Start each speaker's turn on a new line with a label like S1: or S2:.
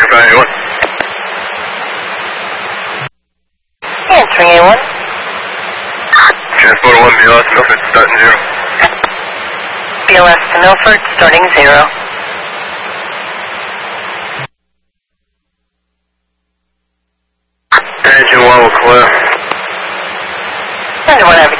S1: A1.
S2: Answering A1.
S1: Transport 1, BLS to Milford, starting 0.
S2: BLS to Milford, starting 0.
S1: Engine 1 will clear.
S2: Engine 1, have